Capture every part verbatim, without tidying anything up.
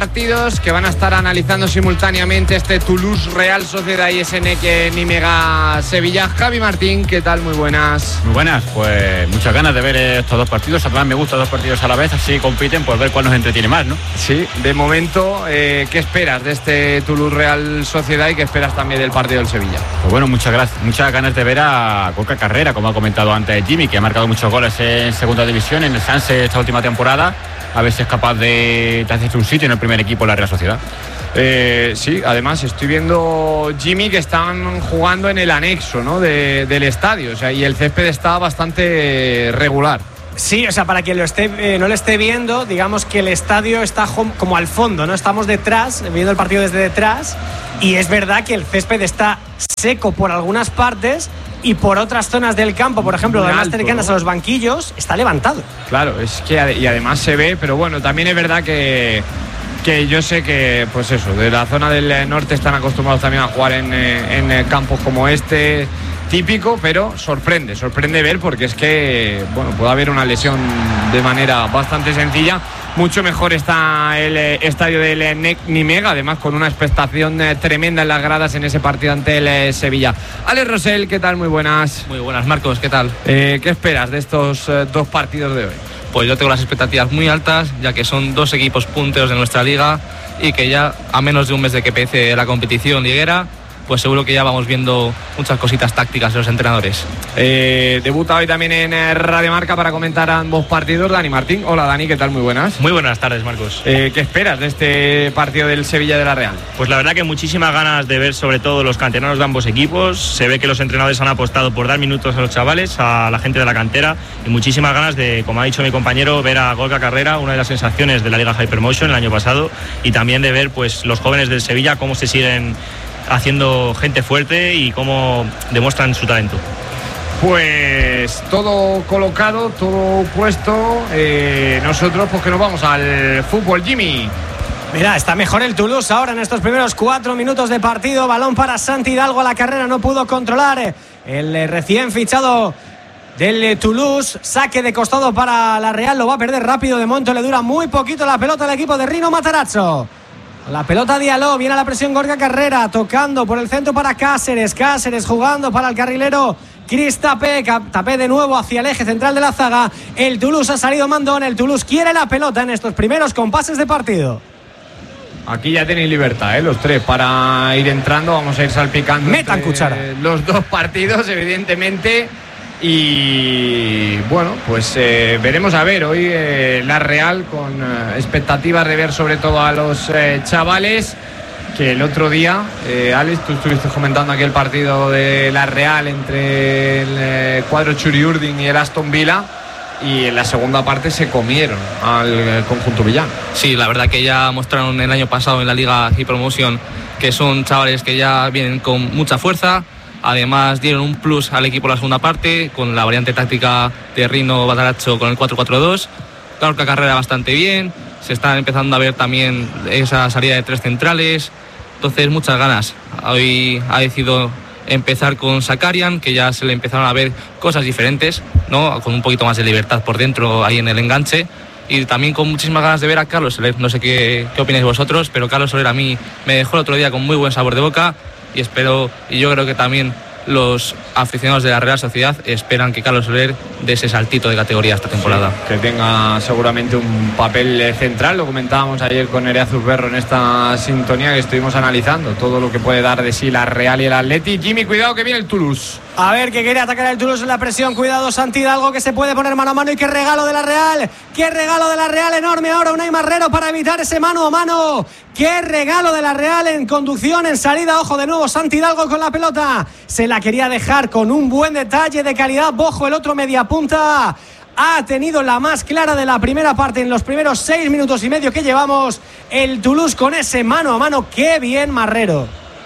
partidos que van a estar analizando simultáneamente este Toulouse Real Sociedad y S N que Nimega Sevilla. Javi Martín, ¿qué tal? Muy buenas. Muy buenas, pues muchas ganas de ver estos dos partidos. Además me gustan dos partidos a la vez, así compiten, pues ver cuál nos entretiene más, ¿no? Sí, de momento, eh, ¿qué esperas de este Toulouse Real Sociedad y qué esperas también del partido del Sevilla? Pues bueno, muchas gracias, muchas ganas de ver a Gorka Carrera, como ha comentado antes Jimmy, que ha marcado muchos goles en segunda división, en el Sanse esta última temporada. A ver si es capaz de, de hacerse un sitio en el primer equipo de la Real Sociedad. Eh, sí, además estoy viendo, Jimmy, que están jugando en el anexo, ¿no? de, del estadio, o sea, y el césped está bastante regular. Sí, o sea, para quien lo esté, eh, no lo esté viendo, digamos que el estadio está como al fondo, ¿no? Estamos detrás, viendo el partido desde detrás, y es verdad que el césped está seco por algunas partes y por otras zonas del campo, por ejemplo, las más cercanas, ¿no?, a los banquillos, está levantado. Claro, es que y además se ve, pero bueno, también es verdad que que yo sé que, pues eso, de la zona del norte están acostumbrados también a jugar en, en campos como este, típico, pero sorprende, sorprende ver, porque es que, bueno, puede haber una lesión de manera bastante sencilla. Mucho mejor está el estadio del N E C Nimega, además con una expectación tremenda en las gradas en ese partido ante el Sevilla. Alex Rosell, ¿qué tal? Muy buenas. Muy buenas, Marcos, ¿qué tal? Eh, ¿Qué esperas de estos eh, dos partidos de hoy? Pues yo tengo las expectativas muy altas, ya que son dos equipos punteros de nuestra liga y que ya a menos de un mes de que empiece la competición liguera, pues seguro que ya vamos viendo muchas cositas tácticas de los entrenadores. Eh, debuta hoy también en Radio Marca para comentar ambos partidos Dani Martín. Hola Dani, ¿qué tal? Muy buenas. Muy buenas tardes, Marcos. Eh, ¿Qué esperas de este partido del Sevilla de la Real? Pues la verdad que muchísimas ganas de ver sobre todo los canteranos de ambos equipos. Se ve que los entrenadores han apostado por dar minutos a los chavales, a la gente de la cantera, y muchísimas ganas de, como ha dicho mi compañero, ver a Gorka Carrera, una de las sensaciones de la Liga Hypermotion el año pasado, y también de ver pues los jóvenes del Sevilla cómo se siguen haciendo gente fuerte y cómo demuestran su talento. Pues todo colocado, todo puesto. Eh, nosotros pues que nos vamos al fútbol, Jimmy. Mira, está mejor el Toulouse ahora en estos primeros cuatro minutos de partido. Balón para Santi Hidalgo a la carrera, no pudo controlar el recién fichado del Toulouse. Saque de costado para la Real, lo va a perder rápido. De momento le dura muy poquito la pelota al equipo de Rino Matarazzo. La pelota Diallo, viene a la presión Gorka Carrera, tocando por el centro para Cáceres. Cáceres jugando para el carrilero Chris Tapé. Tapé de nuevo hacia el eje central de la zaga. El Toulouse ha salido mandón. El Toulouse quiere la pelota en estos primeros compases de partido. Aquí ya tenéis libertad, ¿eh? Los tres para ir entrando. Vamos a ir salpicando. Metan cuchara. Los dos partidos, evidentemente. Y bueno, pues eh, veremos a ver hoy eh, la Real con eh, expectativas de ver sobre todo a los eh, chavales, que el otro día, eh, Alex, tú estuviste comentando aquí el partido de la Real entre el eh, cuadro Churiurdin y el Aston Villa, y en la segunda parte se comieron al eh, conjunto villano. Sí, la verdad que ya mostraron el año pasado en la Liga Hypermotion que son chavales que ya vienen con mucha fuerza. Además dieron un plus al equipo en la segunda parte con la variante táctica de Rino Matarazzo con el cuatro cuatro dos. Claro que carrera bastante bien, se está empezando a ver también esa salida de tres centrales, entonces muchas ganas. Hoy ha decidido empezar con Sakarian, que ya se le empezaron a ver cosas diferentes, ¿no? Con un poquito más de libertad por dentro ahí en el enganche, y también con muchísimas ganas de ver a Carlos Soler. No sé qué, qué opináis vosotros, pero Carlos Soler a mí me dejó el otro día con muy buen sabor de boca. Y espero, y yo creo que también los aficionados de la Real Sociedad esperan que Carlos Soler dé ese saltito de categoría esta temporada. Sí, que tenga seguramente un papel central. Lo comentábamos ayer con Nerea Zurberro en esta sintonía que estuvimos analizando todo lo que puede dar de sí la Real y el Atleti. Jimmy, cuidado que viene el Toulouse. A ver, que quiere atacar el Toulouse en la presión. Cuidado, Santi Hidalgo, que se puede poner mano a mano. Y qué regalo de la Real. Qué regalo de la Real enorme ahora. Unai Marrero para evitar ese mano a mano. Qué regalo de la Real en conducción, en salida. Ojo de nuevo, Santi Hidalgo con la pelota. Se la quería dejar con un buen detalle de calidad. Bojo, el otro media punta. Ha tenido la más clara de la primera parte en los primeros seis minutos y medio que llevamos. El Toulouse con ese mano a mano. Qué bien, Marrero.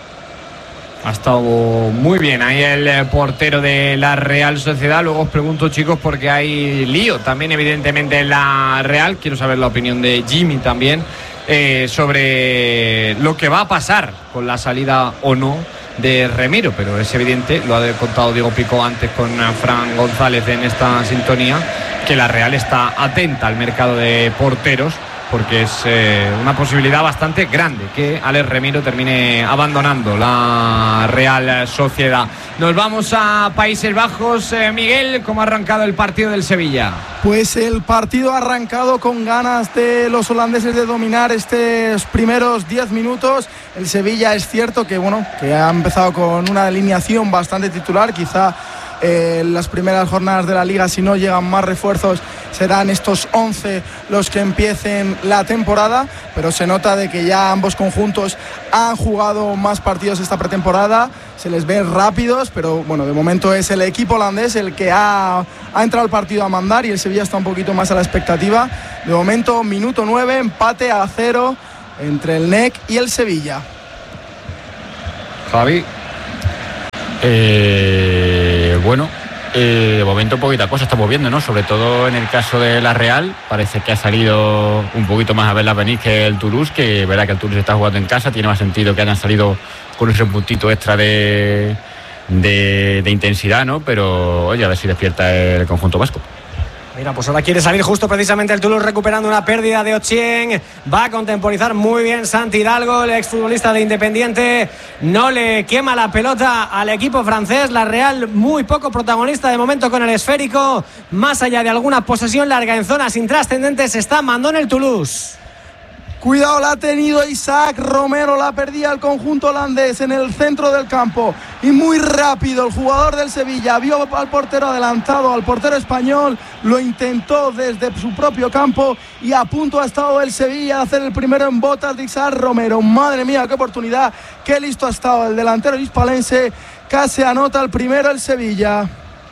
Ha estado muy bien ahí el portero de la Real Sociedad. Luego os pregunto, chicos, porque hay lío también evidentemente en la Real. Quiero saber la opinión de Jimmy también eh, sobre lo que va a pasar con la salida o no de Remiro, pero es evidente, lo ha contado Diego Pico antes con Fran González en esta sintonía, que la Real está atenta al mercado de porteros porque es eh, una posibilidad bastante grande que Alex Remiro termine abandonando la Real Sociedad. Nos vamos a Países Bajos. eh, Miguel, ¿cómo ha arrancado el partido del Sevilla? Pues el partido ha arrancado con ganas de los holandeses de dominar estos primeros diez minutos. El Sevilla es cierto que, bueno, que ha empezado con una alineación bastante titular, quizá Eh, las primeras jornadas de la Liga, si no llegan más refuerzos, serán estos once los que empiecen la temporada, pero se nota de que ya ambos conjuntos han jugado más partidos esta pretemporada, se les ve rápidos, pero bueno, de momento es el equipo holandés el que ha, ha entrado al partido a mandar y el Sevilla está un poquito más a la expectativa. De momento, minuto nueve, empate a cero entre el N E C y el Sevilla. Javi. Eh, bueno, eh, de momento poquita cosa estamos viendo, ¿no? Sobre todo en el caso de la Real, parece que ha salido un poquito más a verla venir que el Toulouse, que verá que el Toulouse está jugando en casa, tiene más sentido que hayan salido con ese puntito extra de, de, de intensidad, ¿no? Pero oye, a ver si despierta el conjunto vasco. Mira, pues ahora quiere salir justo precisamente el Toulouse recuperando una pérdida de Ochien. Va a contemporizar muy bien Santi Hidalgo, el exfutbolista de Independiente. No le quema la pelota al equipo francés. La Real muy poco protagonista de momento con el esférico. Más allá de alguna posesión larga en zonas intrascendentes, está mandón el Toulouse. Cuidado, la ha tenido Isaac Romero, la perdía el conjunto holandés en el centro del campo y muy rápido el jugador del Sevilla vio al portero adelantado, al portero español, lo intentó desde su propio campo y a punto ha estado el Sevilla de hacer el primero en botas de Isaac Romero. Madre mía, qué oportunidad, qué listo ha estado el delantero hispalense, casi anota el primero el Sevilla.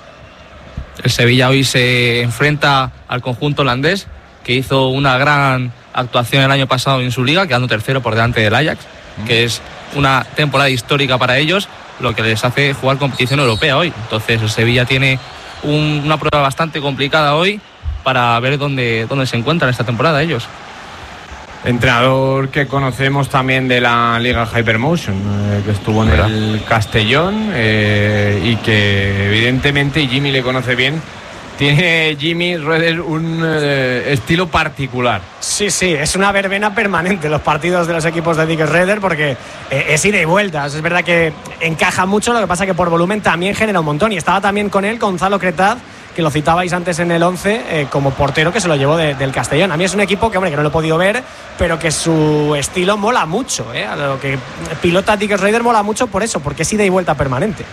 El Sevilla hoy se enfrenta al conjunto holandés, que hizo una gran actuación el año pasado en su liga, quedando tercero por delante del Ajax, mm. que es una temporada histórica para ellos, lo que les hace jugar competición europea hoy. Entonces el Sevilla tiene un, una prueba bastante complicada hoy para ver dónde, dónde se encuentran esta temporada ellos. Entrenador que conocemos también de la Liga Hypermotion, eh, que estuvo en ¿verdad? el Castellón eh, y que evidentemente Jimmy le conoce bien. Tiene Jimmy Roeder un eh, estilo particular. Sí, sí, es una verbena permanente los partidos de los equipos de Dick Roeder porque eh, es ida y vuelta. Es verdad que encaja mucho, lo que pasa que por volumen también genera un montón. Y estaba también con él Gonzalo Cretaz, que lo citabais antes en el once, eh, como portero que se lo llevó de, del Castellón. A mí es un equipo que, hombre, que no lo he podido ver, pero que su estilo mola mucho. Eh, a lo que pilota Dick Roeder mola mucho por eso, porque es ida y vuelta permanente.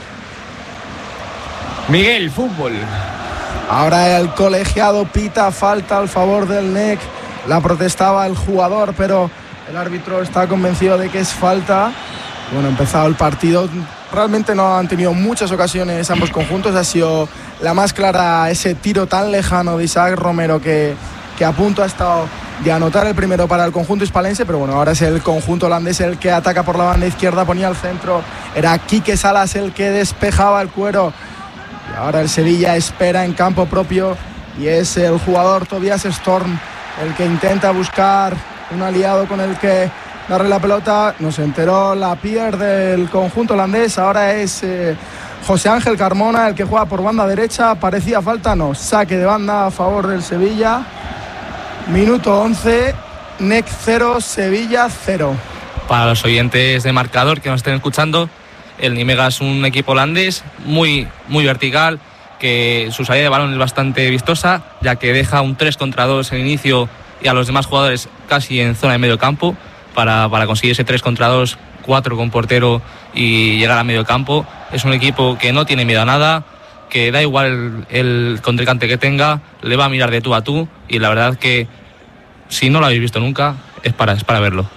Miguel, fútbol. Ahora el colegiado pita falta al favor del N E C. La protestaba el jugador, pero el árbitro está convencido de que es falta. Bueno, empezado el partido. Realmente no han tenido muchas ocasiones ambos conjuntos. Ha sido la más clara ese tiro tan lejano de Isaac Romero que, que a punto ha estado de anotar el primero para el conjunto hispalense. Pero bueno, ahora es el conjunto holandés el que ataca por la banda izquierda, ponía al centro. Era Quique Salas el que despejaba el cuero. Y ahora el Sevilla espera en campo propio y es el jugador Tobias Storm el que intenta buscar un aliado con el que darle la pelota. Nos enteró la pierde el conjunto holandés. Ahora es eh, José Ángel Carmona el que juega por banda derecha. Parecía falta, no. Saque de banda a favor del Sevilla. Minuto once, N E C cero, Sevilla cero. Para los oyentes de marcador que nos estén escuchando, el Nimega es un equipo holandés muy, muy vertical, que su salida de balón es bastante vistosa, ya que deja un tres contra dos en inicio y a los demás jugadores casi en zona de medio campo para, para conseguir ese tres contra dos, cuatro con portero y llegar a medio campo. Es un equipo que no tiene miedo a nada, que da igual el, el contrincante que tenga, le va a mirar de tú a tú y la verdad que si no lo habéis visto nunca es para, es para verlo.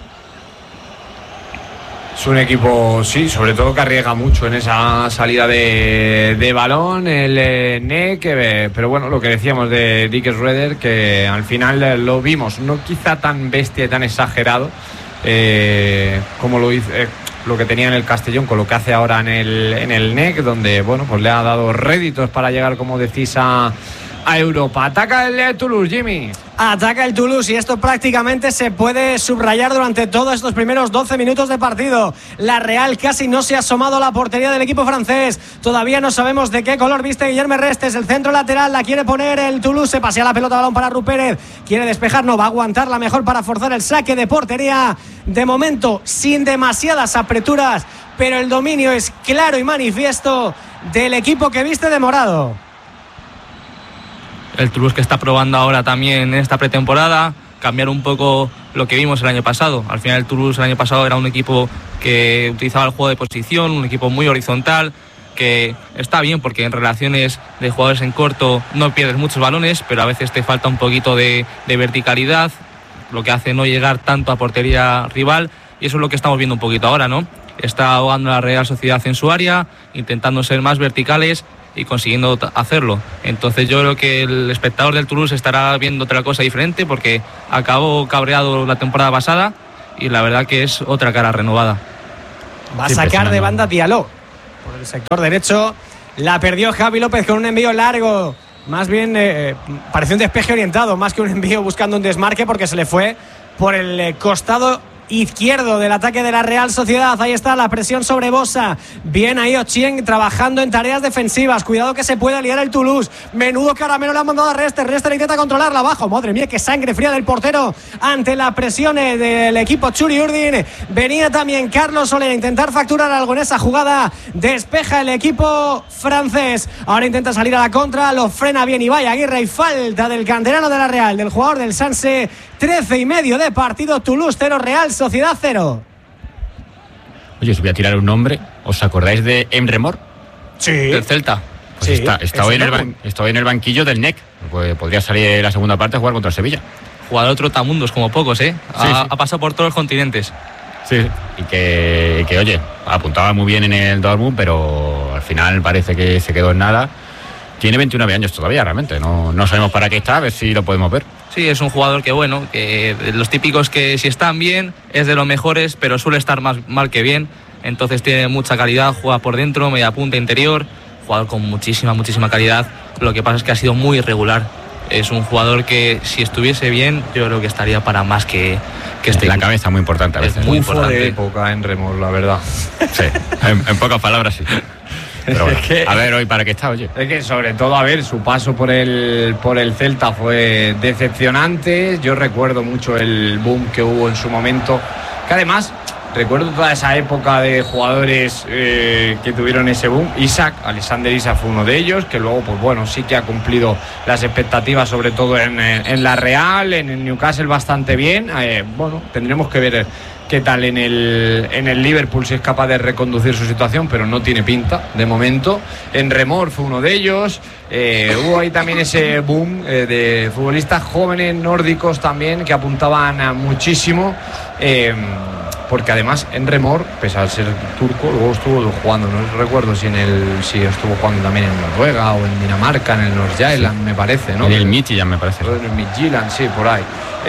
Es un equipo, sí, sobre todo que arriesga mucho en esa salida de, de balón, el eh, N E C, que, pero bueno, lo que decíamos de Dick Roeder, que al final eh, lo vimos, no quizá tan bestia y tan exagerado eh, como lo hizo, eh, lo que tenía en el Castellón, con lo que hace ahora en el, en el N E C, donde, bueno, pues le ha dado réditos para llegar, como decís, a, a Europa. Ataca el Toulouse, Jimmy. Ataca el Toulouse y esto prácticamente se puede subrayar durante todos estos primeros doce minutos de partido. La Real casi no se ha asomado a la portería del equipo francés. Todavía no sabemos de qué color viste Guillermo Restes. El centro lateral la quiere poner el Toulouse. Se pasea la pelota, balón para Rupérez. Quiere despejar, no va a aguantar la mejor para forzar el saque de portería. De momento, sin demasiadas apreturas, pero el dominio es claro y manifiesto del equipo que viste de morado. El Toulouse que está probando ahora también en esta pretemporada cambiar un poco lo que vimos el año pasado. Al final el Toulouse el año pasado era un equipo que utilizaba el juego de posición, un equipo muy horizontal, que está bien porque en relaciones de jugadores en corto no pierdes muchos balones, pero a veces te falta un poquito de, de verticalidad, lo que hace no llegar tanto a portería rival, y eso es lo que estamos viendo un poquito ahora, ¿no? Está ahogando la Real Sociedad en su área, intentando ser más verticales y consiguiendo hacerlo. Entonces yo creo que el espectador del Toulouse estará viendo otra cosa diferente porque acabó cabreado la temporada pasada y la verdad que es otra cara renovada. Va a sacar de banda Diallo por el sector derecho. La perdió Javi López con un envío largo. Más bien eh, pareció un despeje orientado, más que un envío buscando un desmarque, porque se le fue por el costado izquierdo del ataque de la Real Sociedad. Ahí está la presión sobre Bosa. Bien ahí Ochien trabajando en tareas defensivas. Cuidado que se puede liar el Toulouse. Menudo caramelo le han mandado a Rester. Rester intenta controlarla abajo. Madre mía, qué sangre fría del portero ante la presión del equipo Txuri Urdin. Venía también Carlos Soler a intentar facturar algo en esa jugada. Despeja el equipo francés. Ahora intenta salir a la contra. Lo frena bien Ibai Aguirre y falta del canterano de la Real, del jugador del Sanse. trece y medio de partido. Toulouse cero, Real Sociedad cero. Oye, os voy a tirar un nombre. ¿Os acordáis de Emre Mor? Sí. Del Celta. Pues Sí, está, está, hoy en el ban- está hoy en el banquillo del N E C. Pues podría salir en la segunda parte a jugar contra el Sevilla. Jugador trotamundos como pocos, ¿eh? Ha, Sí, sí. ha pasado por todos los continentes. Sí. Y que, y que, oye, apuntaba muy bien en el Dortmund, pero al final parece que se quedó en nada. Tiene veintinueve años todavía, realmente. No, no sabemos para qué está, a ver si lo podemos ver. Sí, es un jugador que, bueno, que de los típicos que si están bien es de los mejores, pero suele estar más mal que bien. Entonces tiene mucha calidad, juega por dentro, media punta, interior. Jugador con muchísima, muchísima calidad. Lo que pasa es que ha sido muy irregular. Es un jugador que si estuviese bien, yo creo que estaría para más que, que este. La cabeza muy importante a Es veces. muy Ufo importante. de época en Remor, la verdad. Sí, en, en pocas palabras sí. Pero bueno, Es que- a ver hoy para qué está, oye. Es que sobre todo, a ver, su paso por el, por el Celta fue decepcionante. Yo recuerdo mucho el boom que hubo en su momento, que además recuerdo toda esa época de jugadores eh, que tuvieron ese boom. Isaac, Alexander Isaac fue uno de ellos, que luego, pues bueno, sí que ha cumplido las expectativas, sobre todo en, en la Real, en el Newcastle bastante bien. Eh, bueno, tendremos que ver qué tal en el, en el Liverpool, si es capaz de reconducir su situación, pero no tiene pinta de momento. En Remor fue uno de ellos. Eh, hubo ahí también ese boom eh, de futbolistas jóvenes nórdicos también que apuntaban a muchísimo, eh, porque además en Remor, pese a ser turco, luego estuvo jugando, no recuerdo si en el si estuvo jugando también en Noruega o en Dinamarca, en el Nordsjælland, me parece, ¿no? En el Midtjylland me parece. En el Midtjylland, sí, por ahí.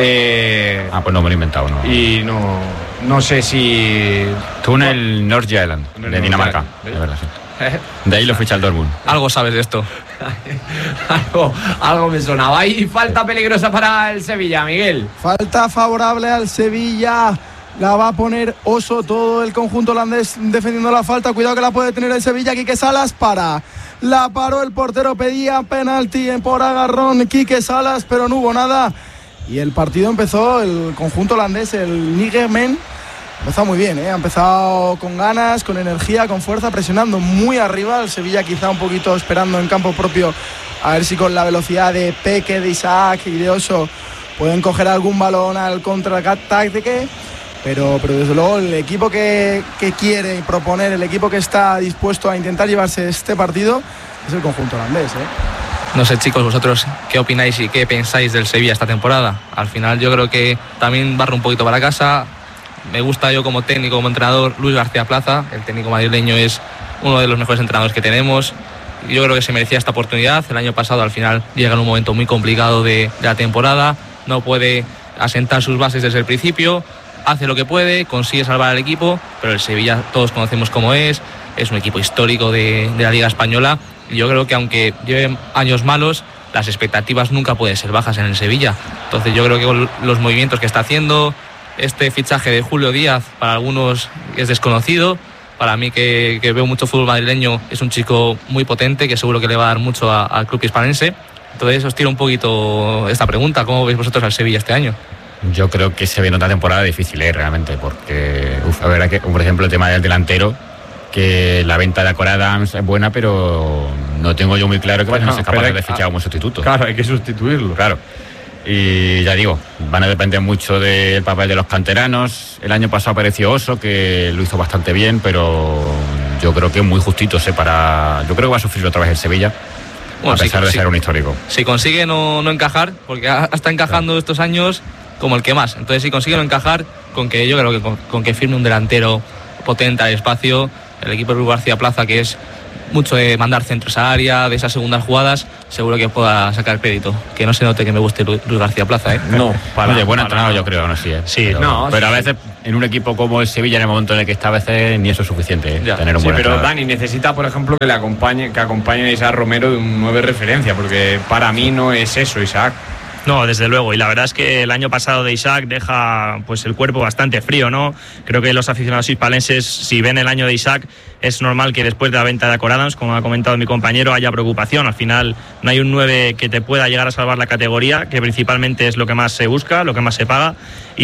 Eh, Ah, pues no me lo he inventado, no. y no, no sé si... Tú en el Nordsjælland, En el de Dinamarca. Nordsjælland, De verdad, sí. De ahí lo ficha el Dortmund. Algo sabes de esto. algo, algo me sonaba. Y falta peligrosa para el Sevilla, Miguel. Falta favorable al Sevilla. La va a poner Oso, todo el conjunto holandés defendiendo la falta. Cuidado que la puede tener el Sevilla. Quique Salas para. La paró el portero, pedía penalti por agarrón Quique Salas, pero no hubo nada. Y el partido empezó, el conjunto holandés, el Nigermen, empezó muy bien, ¿eh? Ha empezado con ganas, con energía, con fuerza, presionando muy arriba. El Sevilla quizá un poquito esperando en campo propio, a ver si con la velocidad de Peque, de Isaac y de Oso pueden coger algún balón al contraataque. Pero, pero desde luego el equipo que, que quiere proponer, el equipo que está dispuesto a intentar llevarse este partido es el conjunto holandés, ¿eh? No sé, chicos, vosotros qué opináis y qué pensáis del Sevilla esta temporada. Al final yo creo que también barro un poquito para casa. Me gusta yo como técnico, como entrenador, Luis García Plaza. El técnico madrileño es uno de los mejores entrenadores que tenemos. Yo creo que se merecía esta oportunidad. El año pasado al final llega en un momento muy complicado de, de la temporada. No puede asentar sus bases desde el principio. Hace lo que puede, consigue salvar al equipo, pero el Sevilla todos conocemos cómo es. Es un equipo histórico de, de la Liga Española. Y yo creo que aunque lleven años malos, las expectativas nunca pueden ser bajas en el Sevilla. Entonces yo creo que los movimientos que está haciendo, este fichaje de Julio Díaz, para algunos es desconocido, para mí que, que veo mucho fútbol madrileño, es un chico muy potente que seguro que le va a dar mucho al club hispalense. Entonces os tiro un poquito esta pregunta: ¿cómo veis vosotros al Sevilla este año? Yo creo que se viene una temporada difícil, ¿eh? Realmente, porque, uf, a ver, que, por ejemplo, el tema del delantero, que la venta de Acor Adams es buena, pero no tengo yo muy claro que vayan a ser capaces de fichar como sustituto. Claro, hay que sustituirlo. Claro. Y ya digo, van a depender mucho del papel de los canteranos. El año pasado apareció Oso, que lo hizo bastante bien, pero yo creo que es muy justito, ¿eh? Para... Yo creo que va a sufrir otra vez el Sevilla. Bueno, a pesar si, de ser si, un histórico. Si consigue no, no encajar, porque está encajando claro. estos años como el que más. Entonces, si consigue no encajar, con que yo creo que con, con que firme un delantero potente al espacio, el equipo de Luis García Plaza, que es mucho de mandar centros a área, de esas segundas jugadas, seguro que pueda sacar crédito. Que no se note que me guste Luis García Plaza, ¿eh? No, para, Oye, buen entrenador yo creo, no sí, ¿eh? Sí, pero, no, pero sí. a veces en un equipo como el Sevilla, en el momento en el que está, a veces ni eso es suficiente, ¿eh? Ya, tener un sí, buen pero entrenador. Dani necesita, por ejemplo, que le acompañe, que acompañe a Isaac Romero de un nueve referencia, porque para mí no es eso, Isaac. No, desde luego, y la verdad es que el año pasado de Isaac deja pues el cuerpo bastante frío, ¿no? Creo que los aficionados hispalenses, si ven el año de Isaac, es normal que después de la venta de Acor Adams, como ha comentado mi compañero, haya preocupación. Al final no hay un nueve que te pueda llegar a salvar la categoría, que principalmente es lo que más se busca, lo que más se paga,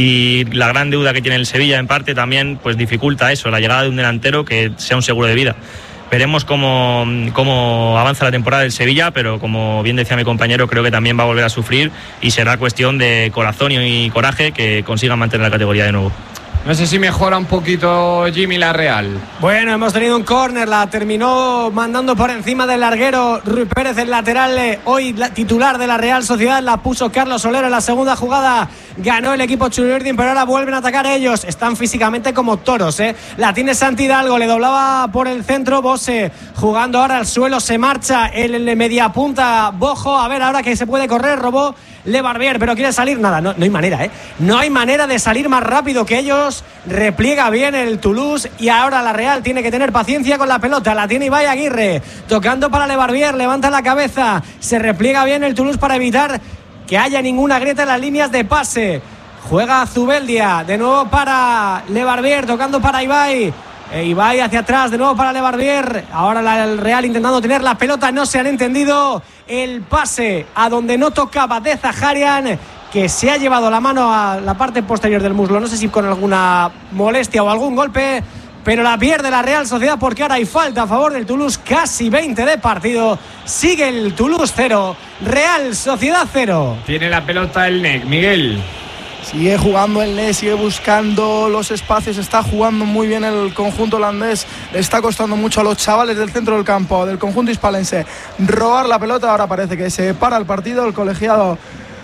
y la gran deuda que tiene el Sevilla en parte también pues dificulta eso, la llegada de un delantero que sea un seguro de vida. Veremos cómo, cómo avanza la temporada del Sevilla, pero como bien decía mi compañero, creo que también va a volver a sufrir y será cuestión de corazón y coraje que consigan mantener la categoría de nuevo. No sé si mejora un poquito Jimmy la Real. Bueno, hemos tenido un córner, la terminó mandando por encima del larguero Rui Pérez, el lateral, eh, hoy la, titular de la Real Sociedad, la puso Carlos Solero en la segunda jugada. Ganó el equipo Churiurdin, pero ahora vuelven a atacar ellos. Están físicamente como toros, ¿eh? La tiene Santi Hidalgo, le doblaba por el centro Bose, jugando ahora al suelo, se marcha el, el mediapunta Bojo. A ver, ahora que se puede correr, robó Le Barbier, pero quiere salir, nada, no, no hay manera, ¿eh? No hay manera de salir más rápido que ellos. Repliega bien el Toulouse y ahora la Real tiene que tener paciencia con la pelota. La tiene Ibai Aguirre, tocando para Le Barbier, levanta la cabeza, se repliega bien el Toulouse para evitar que haya ninguna grieta en las líneas de pase. Juega Zubeldia, de nuevo para Le Barbier, tocando para Ibai. E Ibai hacia atrás, de nuevo para Le Barbier. Ahora la, el Real intentando tener la pelota, no se han entendido. El pase a donde no tocaba de Zaharian, que se ha llevado la mano a la parte posterior del muslo, no sé si con alguna molestia o algún golpe, pero la pierde la Real Sociedad porque ahora hay falta a favor del Toulouse. Casi veinte de partido, sigue el Toulouse cero, Real Sociedad cero. Tiene la pelota el N E C, Miguel. Sigue jugando el N E C, sigue buscando los espacios, está jugando muy bien el conjunto holandés. Le está costando mucho a los chavales del centro del campo, del conjunto hispalense, robar la pelota. Ahora parece que se para el partido, el colegiado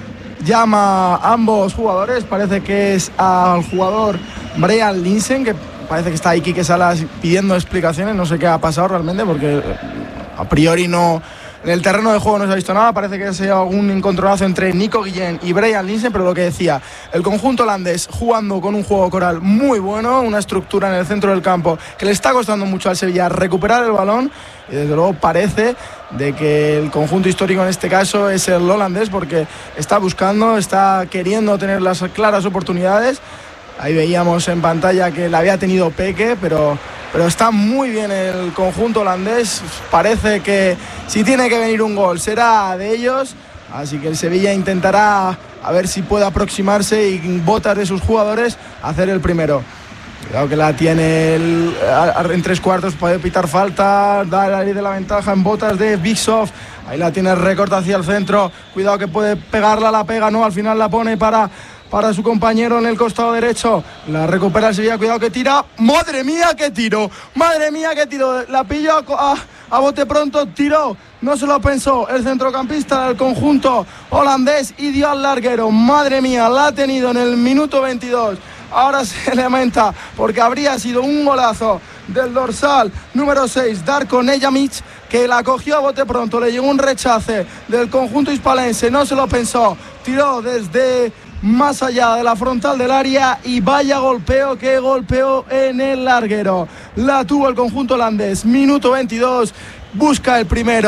llama a ambos jugadores, parece que es al jugador Brian Linsen, que parece que está ahí Quique Salas pidiendo explicaciones, no sé qué ha pasado realmente, porque a priori no, en el terreno de juego no se ha visto nada. Parece que ha sido algún encontronazo entre Nico Guillén y Brian Linsen, pero lo que decía, el conjunto holandés jugando con un juego coral muy bueno, una estructura en el centro del campo que le está costando mucho al Sevilla recuperar el balón, y desde luego parece de que el conjunto histórico en este caso es el holandés, porque está buscando, está queriendo tener las claras oportunidades. Ahí veíamos en pantalla que la había tenido Peque, pero, pero está muy bien el conjunto holandés. Parece que si tiene que venir un gol será de ellos, así que el Sevilla intentará a ver si puede aproximarse y botas de sus jugadores a hacer el primero. Cuidado que la tiene el, en tres cuartos, puede pitar falta, da el aire de la ventaja en botas de Big Soft. Ahí la tiene, recorta hacia el centro, cuidado que puede pegarla, la pega, no, al final la pone para... para su compañero en el costado derecho, la recupera el Sevilla, cuidado que tira, madre mía que tiro, madre mía que tiro, la pilló a, a, a bote pronto, tiró, no se lo pensó el centrocampista del conjunto holandés y dio al larguero, madre mía, la ha tenido en el minuto veintidós, ahora se lamenta porque habría sido un golazo del dorsal número seis, Darko Nejamic, que la cogió a bote pronto, le llegó un rechace del conjunto hispalense, no se lo pensó, tiró desde más allá de la frontal del área y vaya golpeo que golpeó en el larguero. La tuvo el conjunto holandés, minuto veintidós, busca el primero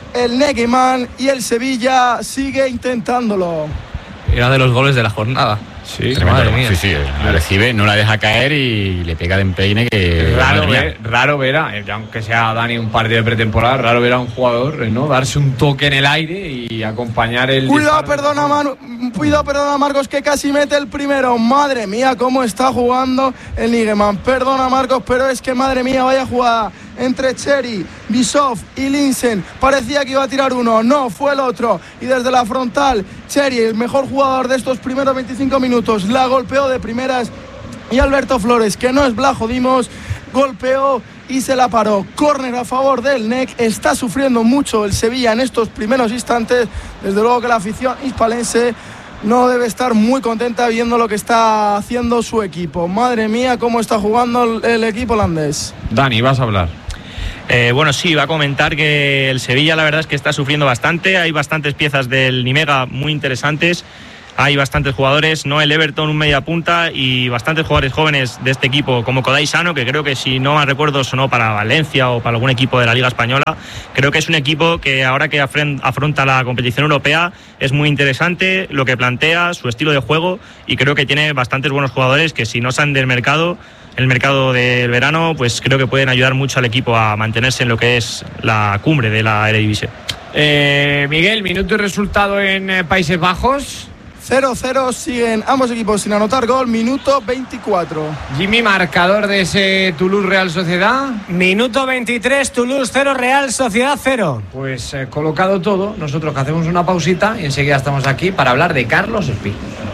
el Negeman y el Sevilla sigue intentándolo. Era de los goles de la jornada. Sí, madre mía. Sí, sí, la recibe, no la deja caer y le pega de empeine que... Raro ver, raro ver, a, aunque sea Dani un partido de pretemporada, raro ver a un jugador, ¿no?, darse un toque en el aire y acompañar el... Cuidado, perdona, Manu, cuidado, perdona, Marcos, que casi mete el primero. Madre mía, cómo está jugando el Nigeman. Perdona, Marcos, pero es que, madre mía, vaya jugada entre Cherry, Bisov y Linsen. Parecía que iba a tirar uno, no, fue el otro. Y desde la frontal, Cherry, el mejor jugador de estos primeros veinticinco minutos, la golpeó de primeras. Y Alberto Flores, que no es Blajo Dimos, golpeó y se la paró. Córner a favor del N E C. Está sufriendo mucho el Sevilla en estos primeros instantes. Desde luego que la afición hispalense no debe estar muy contenta viendo lo que está haciendo su equipo. Madre mía, cómo está jugando el, el equipo holandés. Dani, vas a hablar. Eh, bueno, sí, va a comentar que el Sevilla la verdad es que está sufriendo bastante. Hay bastantes piezas del Nimega muy interesantes. Hay bastantes jugadores, no el Everton, un media punta, y bastantes jugadores jóvenes de este equipo, como Kodai Sano, que creo que, si no mal recuerdo, sonó para Valencia o para algún equipo de la Liga Española. Creo que es un equipo que ahora que afronta la competición europea es muy interesante lo que plantea, su estilo de juego, y creo que tiene bastantes buenos jugadores que, si no salen del mercado, el mercado del verano, pues creo que pueden ayudar mucho al equipo a mantenerse en lo que es la cumbre de la Eredivisie. Eh, Miguel, minuto y resultado en eh, Países Bajos. cero cero, siguen ambos equipos sin anotar gol, minuto veinticuatro. Jimmy, marcador de ese Toulouse Real Sociedad. Minuto veintitrés, Toulouse cero, Real Sociedad cero. Pues eh, colocado todo, nosotros que hacemos una pausita y enseguida estamos aquí para hablar de Carlos Espí.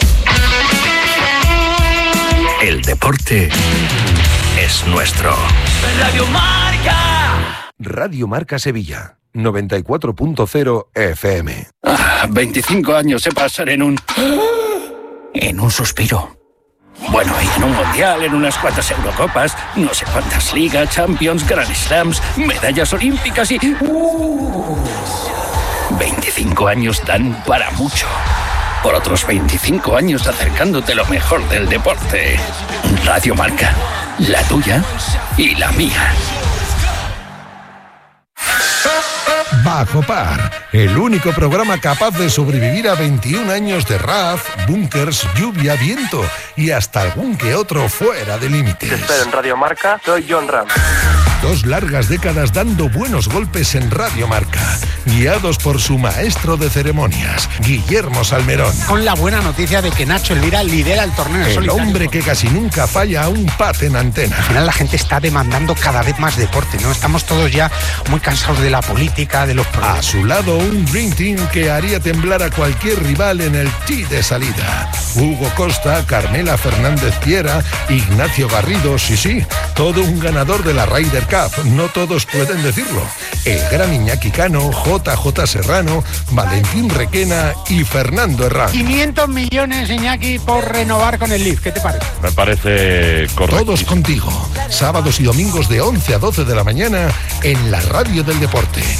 El deporte es nuestro. Radio Marca. Radio Marca Sevilla, noventa y cuatro punto cero F M. Ah, veinticinco años se pasan en un... en un suspiro. Bueno, y en un mundial, en unas cuantas Eurocopas, no sé cuántas ligas, Champions, Grand Slams, medallas olímpicas y... Uh, veinticinco años dan para mucho. Por otros veinticinco años acercándote lo mejor del deporte. Radio Marca, la tuya y la mía. Bajo Par, el único programa capaz de sobrevivir a veintiún años de R A F, búnkers, lluvia, viento y hasta algún que otro fuera de límites. Te espero en Radio Marca, soy John Ram. Dos largas décadas dando buenos golpes en Radio Marca, guiados por su maestro de ceremonias, Guillermo Salmerón. Con la buena noticia de que Nacho Elvira lidera el torneo en El solitario. hombre que casi nunca falla a un pat en antena. Al final la gente está demandando cada vez más deporte, ¿no? Estamos todos ya muy cansados de la política, de los problemas. A su lado, un Dream Team que haría temblar a cualquier rival en el tee de salida. Hugo Costa, Carmela Fernández Piera, Ignacio Garrido, sí, sí, todo un ganador de la Ryder Cup. No todos pueden decirlo. El gran Iñaki Cano, J J Serrano, Valentín Requena y Fernando Herrán. quinientos millones, Iñaki, por renovar con el Leaf. ¿Qué te parece? Me parece correcto. Todos contigo. Sábados y domingos de once a doce de la mañana en la Radio del Deporte.